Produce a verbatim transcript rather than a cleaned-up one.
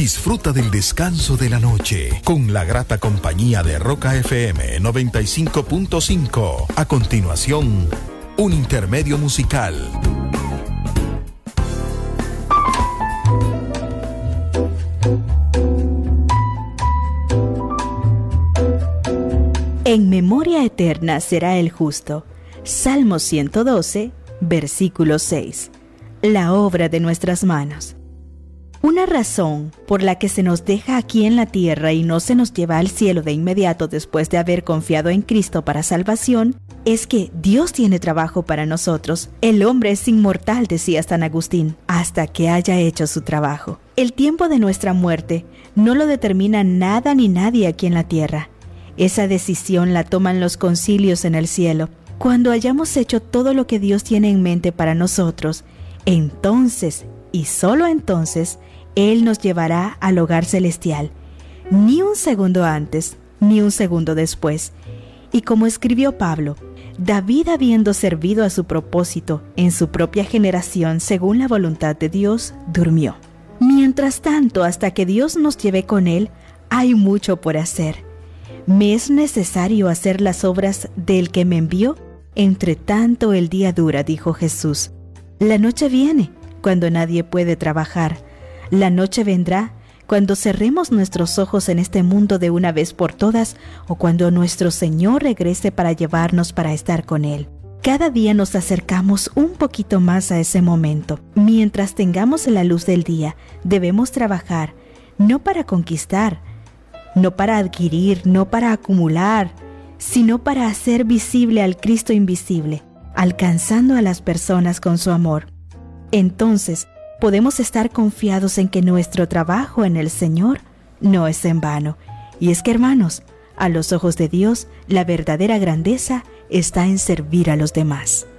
Disfruta del descanso de la noche con la grata compañía de Roca F M noventa y cinco punto cinco. A continuación, un intermedio musical. En memoria eterna será el justo. Salmo ciento doce, versículo seis. La obra de nuestras manos. Una razón por la que se nos deja aquí en la tierra y no se nos lleva al cielo de inmediato después de haber confiado en Cristo para salvación es que Dios tiene trabajo para nosotros. El hombre es inmortal, decía San Agustín, hasta que haya hecho su trabajo. El tiempo de nuestra muerte no lo determina nada ni nadie aquí en la tierra. Esa decisión la toman los concilios en el cielo. Cuando hayamos hecho todo lo que Dios tiene en mente para nosotros, entonces, y solo entonces, Él nos llevará al hogar celestial. Ni un segundo antes, ni un segundo después. Y como escribió Pablo, David, habiendo servido a su propósito en su propia generación según la voluntad de Dios, durmió. Mientras tanto, hasta que Dios nos lleve con Él, hay mucho por hacer. Me es necesario hacer las obras del que me envió. Entre tanto el día dura, dijo Jesús. La noche viene, cuando nadie puede trabajar. La noche vendrá cuando cerremos nuestros ojos en este mundo de una vez por todas o cuando nuestro Señor regrese para llevarnos para estar con Él. Cada día nos acercamos un poquito más a ese momento. Mientras tengamos la luz del día, debemos trabajar, no para conquistar, no para adquirir, no para acumular, sino para hacer visible al Cristo invisible, alcanzando a las personas con su amor. Entonces, podemos estar confiados en que nuestro trabajo en el Señor no es en vano. Y es que, hermanos, a los ojos de Dios, la verdadera grandeza está en servir a los demás.